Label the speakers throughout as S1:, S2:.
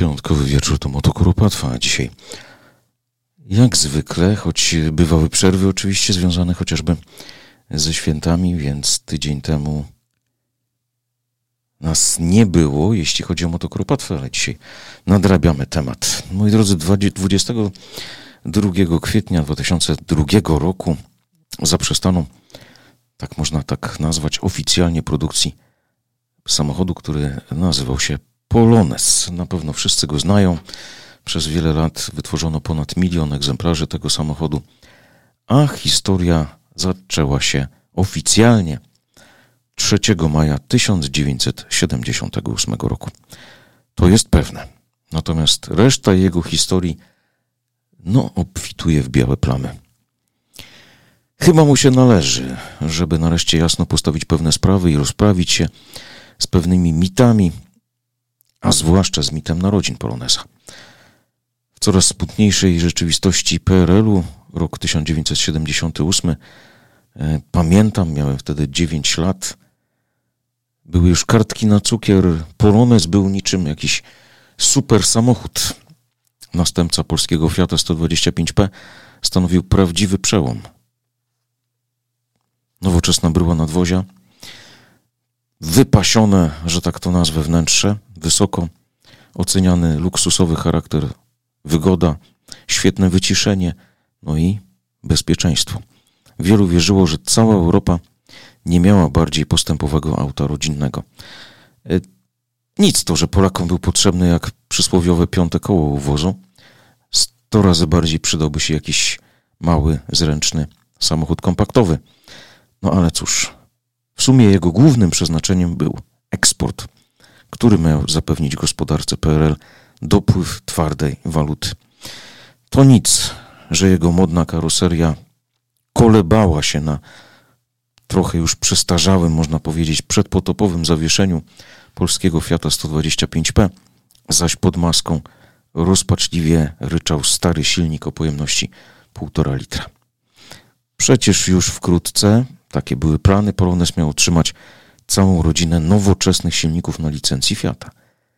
S1: Piątkowy wieczór to Motokuropatwa, a dzisiaj jak zwykle, choć bywały przerwy oczywiście związane chociażby ze świętami, więc tydzień temu nas nie było, jeśli chodzi o Motokuropatwę, ale dzisiaj nadrabiamy temat. Moi drodzy, 22 kwietnia 2002 roku zaprzestano, tak można tak nazwać, oficjalnie produkcji samochodu, który nazywał się Polones. Na pewno wszyscy go znają. Przez wiele lat wytworzono ponad 1 000 000 egzemplarzy tego samochodu, a historia zaczęła się oficjalnie 3 maja 1978 roku. To jest pewne. Natomiast reszta jego historii obfituje w białe plamy. Chyba mu się należy, żeby nareszcie jasno postawić pewne sprawy i rozprawić się z pewnymi mitami, a zwłaszcza z mitem narodzin Poloneza. W coraz smutniejszej rzeczywistości PRL-u, rok 1978, pamiętam, miałem wtedy 9 lat, były już kartki na cukier, Polonez był niczym jakiś super samochód. Następca polskiego Fiata 125P stanowił prawdziwy przełom. Nowoczesna bryła nadwozia, wypasione, że tak to nazwę, wnętrze, wysoko oceniany luksusowy charakter, wygoda, świetne wyciszenie, i bezpieczeństwo. Wielu wierzyło, że cała Europa nie miała bardziej postępowego auta rodzinnego. Nic to, że Polakom był potrzebny jak przysłowiowe 5. koło u wozu. 100 razy bardziej przydałby się jakiś mały, zręczny samochód kompaktowy. Ale cóż, w sumie jego głównym przeznaczeniem był eksport, który miał zapewnić gospodarce PRL dopływ twardej waluty. To nic, że jego modna karoseria kolebała się na trochę już przestarzałym, można powiedzieć, przedpotopowym zawieszeniu polskiego Fiata 125P, zaś pod maską rozpaczliwie ryczał stary silnik o pojemności 1,5 litra. Przecież już wkrótce, takie były plany, Polonez miał otrzymać całą rodzinę nowoczesnych silników na licencji Fiata.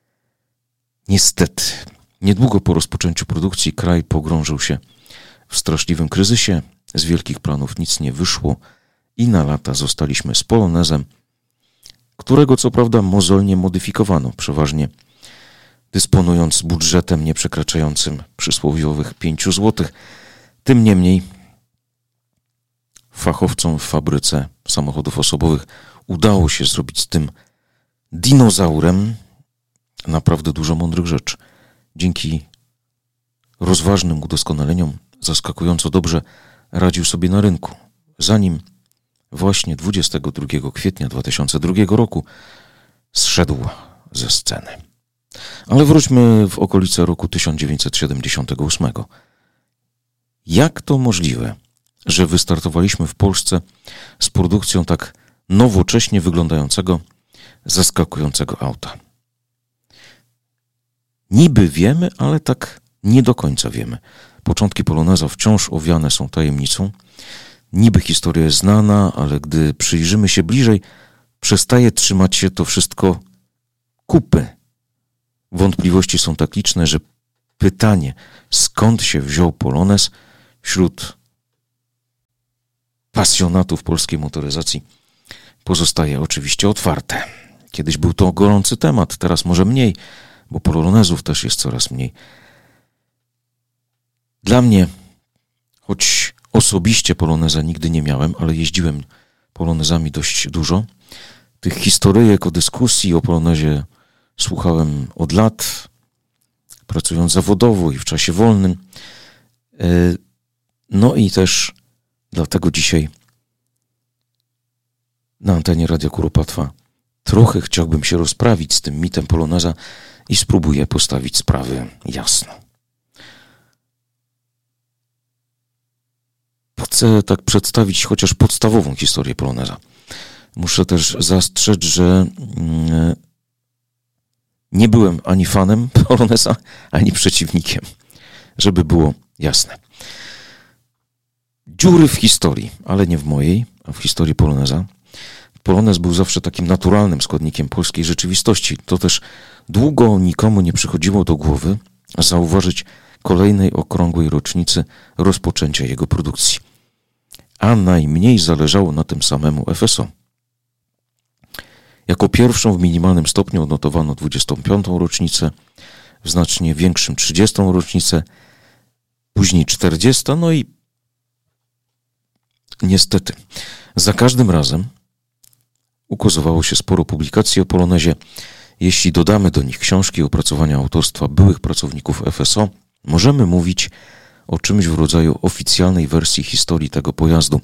S1: Niestety, niedługo po rozpoczęciu produkcji kraj pogrążył się w straszliwym kryzysie, z wielkich planów nic nie wyszło i na lata zostaliśmy z Polonezem, którego co prawda mozolnie modyfikowano, przeważnie dysponując budżetem nieprzekraczającym przysłowiowych 5 zł. Tym niemniej fachowcom w fabryce samochodów osobowych udało się zrobić z tym dinozaurem naprawdę dużo mądrych rzeczy. Dzięki rozważnym udoskonaleniom zaskakująco dobrze radził sobie na rynku, zanim właśnie 22 kwietnia 2002 roku zszedł ze sceny. Ale wróćmy w okolice roku 1978. Jak to możliwe, że wystartowaliśmy w Polsce z produkcją tak nowocześnie wyglądającego, zaskakującego auta? Niby wiemy, ale tak nie do końca wiemy. Początki Poloneza wciąż owiane są tajemnicą. Niby historia jest znana, ale gdy przyjrzymy się bliżej, przestaje trzymać się to wszystko kupy. Wątpliwości są tak liczne, że pytanie, skąd się wziął Polonez wśród pasjonatów polskiej motoryzacji, pozostaje oczywiście otwarte. Kiedyś był to gorący temat, teraz może mniej, bo Polonezów też jest coraz mniej. Dla mnie, choć osobiście Poloneza nigdy nie miałem, ale jeździłem Polonezami dość dużo, tych historyjek o dyskusji o Polonezie słuchałem od lat, pracując zawodowo i w czasie wolnym. I też dlatego dzisiaj na antenie Radia Kuropatwa trochę chciałbym się rozprawić z tym mitem Poloneza i spróbuję postawić sprawy jasno. Chcę tak przedstawić chociaż podstawową historię Poloneza. Muszę też zastrzec, że nie byłem ani fanem Poloneza, ani przeciwnikiem, żeby było jasne. Dziury w historii, ale nie w mojej, a w historii Poloneza polonez był zawsze takim naturalnym składnikiem polskiej rzeczywistości. To też długo nikomu nie przychodziło do głowy zauważyć kolejnej okrągłej rocznicy rozpoczęcia jego produkcji. A najmniej zależało na tym samemu FSO. Jako pierwszą w minimalnym stopniu odnotowano 25. rocznicę, w znacznie większym 30. rocznicę, później 40. No i niestety za każdym razem ukazywało się sporo publikacji o polonezie. Jeśli dodamy do nich książki i opracowania autorstwa byłych pracowników FSO, możemy mówić o czymś w rodzaju oficjalnej wersji historii tego pojazdu.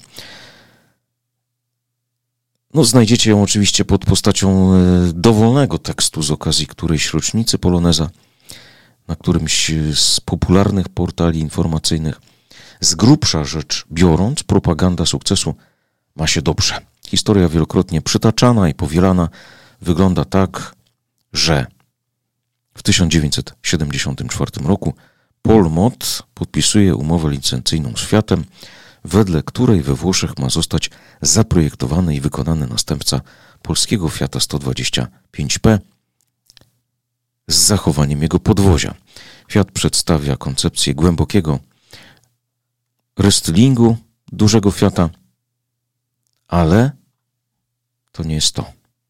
S1: No, znajdziecie ją oczywiście pod postacią dowolnego tekstu z okazji którejś rocznicy poloneza, na którymś z popularnych portali informacyjnych. Z grubsza rzecz biorąc, propaganda sukcesu ma się dobrze. Historia wielokrotnie przytaczana i powielana wygląda tak, że w 1974 roku Paul Mott podpisuje umowę licencyjną z Fiatem, wedle której we Włoszech ma zostać zaprojektowany i wykonany następca polskiego Fiata 125P z zachowaniem jego podwozia. Fiat przedstawia koncepcję głębokiego restylingu dużego Fiata, ale to nie jest to.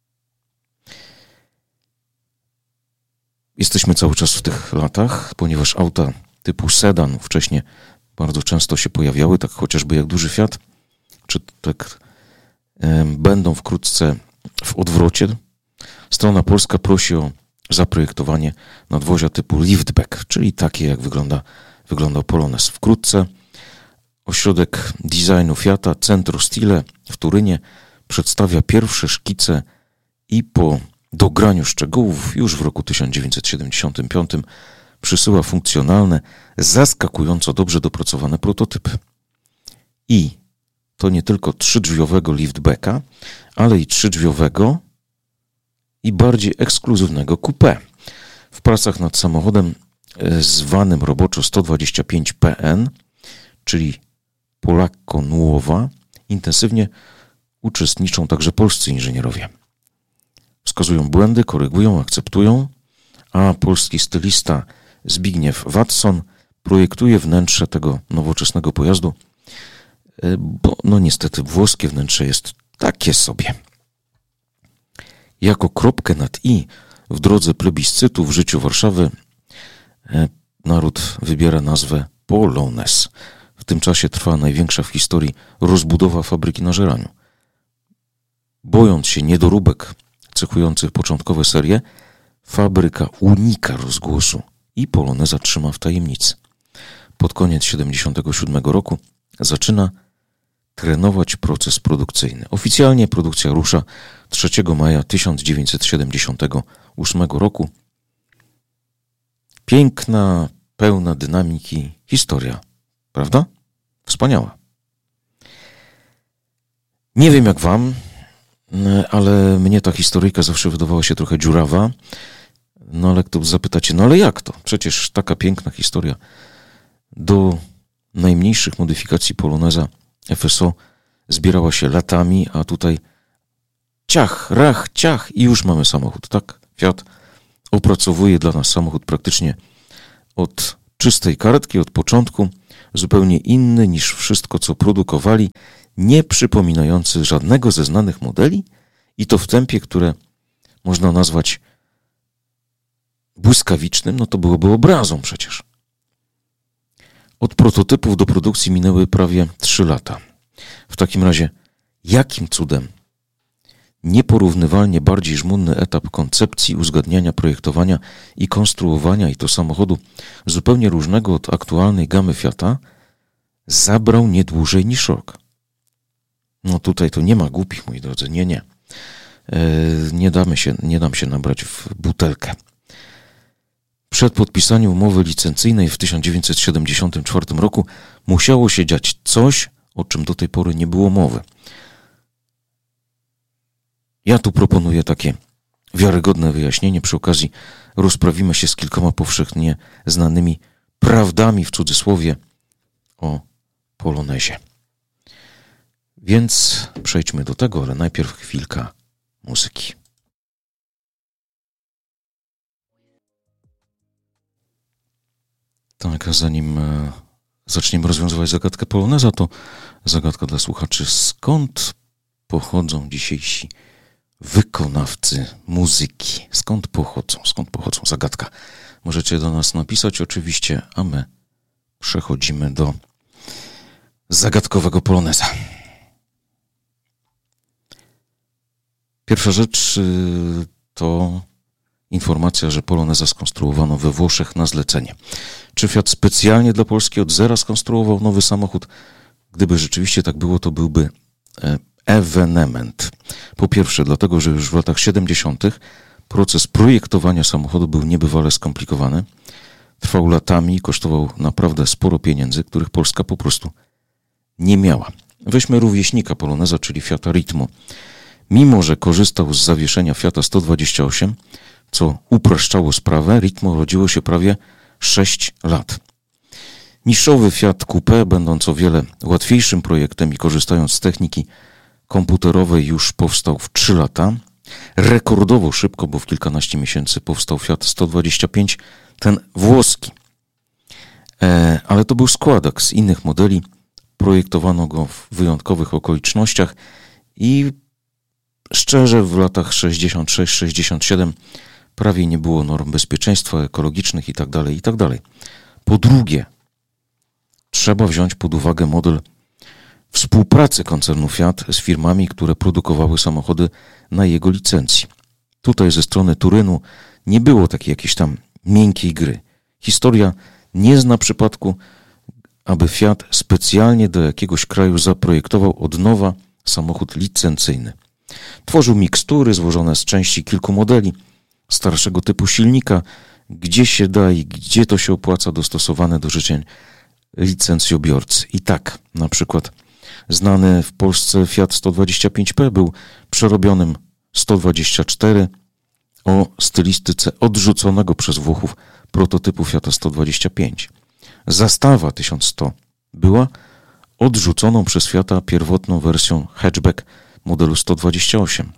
S1: Jesteśmy cały czas w tych latach, ponieważ auta typu sedan wcześniej bardzo często się pojawiały, tak chociażby jak duży Fiat, czy tak będą wkrótce w odwrocie. Strona polska prosi o zaprojektowanie nadwozia typu liftback, czyli takie jak wyglądał Polonez. Wkrótce ośrodek designu Fiata Centro Stile w Turynie przedstawia pierwsze szkice i po dograniu szczegółów już w roku 1975 przysyła funkcjonalne, zaskakująco dobrze dopracowane prototypy. I to nie tylko trzydrzwiowego liftbacka, ale i trzydrzwiowego i bardziej ekskluzywnego coupé. W pracach nad samochodem zwanym roboczo 125PN, czyli Polacco Nuova, intensywnie uczestniczą także polscy inżynierowie. Wskazują błędy, korygują, akceptują, a polski stylista Zbigniew Watson projektuje wnętrze tego nowoczesnego pojazdu, bo no niestety włoskie wnętrze jest takie sobie. Jako kropkę nad i w drodze plebiscytu w życiu Warszawy naród wybiera nazwę Polonez. W tym czasie trwa największa w historii rozbudowa fabryki na Żeraniu. Bojąc się niedoróbek cechujących początkowe serie, fabryka unika rozgłosu i Poloneza trzyma w tajemnicy. Pod koniec 1977 roku zaczyna trenować proces produkcyjny. Oficjalnie produkcja rusza 3 maja 1978 roku. Piękna, pełna dynamiki historia, prawda? Wspaniała. Nie wiem jak wam, ale mnie ta historyjka zawsze wydawała się trochę dziurawa. No ale kto zapytacie, no ale jak to? Przecież taka piękna historia. Do najmniejszych modyfikacji Poloneza FSO zbierała się latami, a tutaj ciach, rach, ciach i już mamy samochód, tak? Fiat opracowuje dla nas samochód praktycznie od czystej kartki, od początku, zupełnie inny niż wszystko, co produkowali, nie przypominający żadnego ze znanych modeli i to w tempie, które można nazwać błyskawicznym, no to byłoby obrazą przecież. Od prototypów do produkcji minęły prawie 3 lata. W takim razie, jakim cudem nieporównywalnie bardziej żmudny etap koncepcji, uzgadniania, projektowania i konstruowania i to samochodu zupełnie różnego od aktualnej gamy Fiata zabrał nie dłużej niż rok. No tutaj to nie ma głupich, moi drodzy, nie. Nie dam się nabrać w butelkę. Przed podpisaniem umowy licencyjnej w 1974 roku musiało się dziać coś, o czym do tej pory nie było mowy. Ja tu proponuję takie wiarygodne wyjaśnienie. Przy okazji rozprawimy się z kilkoma powszechnie znanymi prawdami w cudzysłowie o Polonezie. Więc przejdźmy do tego, ale najpierw chwilka muzyki. Tak, a zanim zaczniemy rozwiązywać zagadkę poloneza, to zagadka dla słuchaczy. Skąd pochodzą dzisiejsi wykonawcy muzyki? Skąd pochodzą? Zagadka. Możecie do nas napisać oczywiście, a my przechodzimy do zagadkowego poloneza. Pierwsza rzecz to informacja, że poloneza skonstruowano we Włoszech na zlecenie. Czy Fiat specjalnie dla Polski od zera skonstruował nowy samochód? Gdyby rzeczywiście tak było, to byłby ewenement. Po pierwsze, dlatego, że już w latach 70. proces projektowania samochodu był niebywale skomplikowany. Trwał latami i kosztował naprawdę sporo pieniędzy, których Polska po prostu nie miała. Weźmy rówieśnika poloneza, czyli Fiata Ritmo. Mimo że korzystał z zawieszenia Fiata 128, co upraszczało sprawę, Ritmo rodziło się prawie 6 lat. Niszowy Fiat Coupé, będąc o wiele łatwiejszym projektem i korzystając z techniki komputerowej, już powstał w 3 lata. Rekordowo szybko, bo w kilkanaście miesięcy powstał Fiat 125, ten włoski. Ale to był składak z innych modeli. Projektowano go w wyjątkowych okolicznościach i szczerze w latach 66-67 prawie nie było norm bezpieczeństwa ekologicznych itd. Po drugie, trzeba wziąć pod uwagę model współpracy koncernu Fiat z firmami, które produkowały samochody na jego licencji. Tutaj ze strony Turynu nie było takiej jakiejś tam miękkiej gry. Historia nie zna przypadku, aby Fiat specjalnie do jakiegoś kraju zaprojektował od nowa samochód licencyjny. Tworzył mikstury złożone z części kilku modeli starszego typu silnika, gdzie się da i gdzie to się opłaca, dostosowane do życzeń licencjobiorcy. I tak, na przykład znany w Polsce Fiat 125P był przerobionym 124 o stylistyce odrzuconego przez Włochów prototypu Fiata 125. Zastawa 1100 była odrzuconą przez Fiata pierwotną wersją hatchback modelu 128.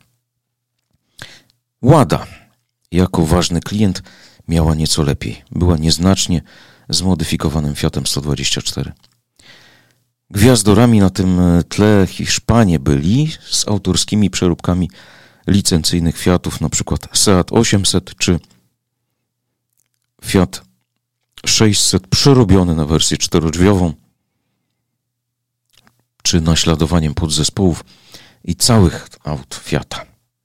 S1: Łada, jako ważny klient, miała nieco lepiej. Była nieznacznie zmodyfikowanym Fiatem 124. Gwiazdorami na tym tle Hiszpanie byli z autorskimi przeróbkami licencyjnych Fiatów, np. Seat 800 czy Fiat 600 przerobiony na wersję czterodrzwiową, czy naśladowaniem podzespołów i całych aut Fiata.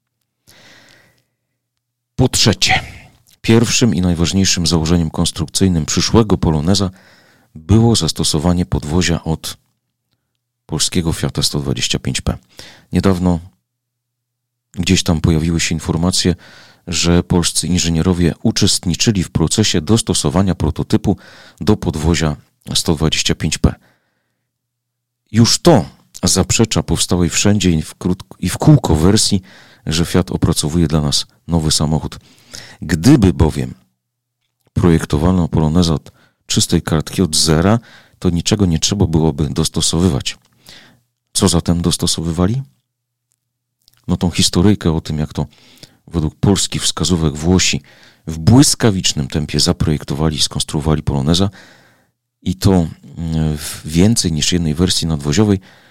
S1: Po trzecie, pierwszym i najważniejszym założeniem konstrukcyjnym przyszłego poloneza było zastosowanie podwozia od polskiego Fiata 125P. Niedawno gdzieś tam pojawiły się informacje, że polscy inżynierowie uczestniczyli w procesie dostosowania prototypu do podwozia 125P. Już to zaprzecza powstałej wszędzie i w kółko wersji, że Fiat opracowuje dla nas nowy samochód. Gdyby bowiem projektowano poloneza od czystej kartki, od zera, to niczego nie trzeba byłoby dostosowywać. Co zatem dostosowywali? No tą historyjkę o tym, jak to według polskich wskazówek Włosi w błyskawicznym tempie zaprojektowali i skonstruowali poloneza i to w więcej niż jednej wersji nadwoziowej,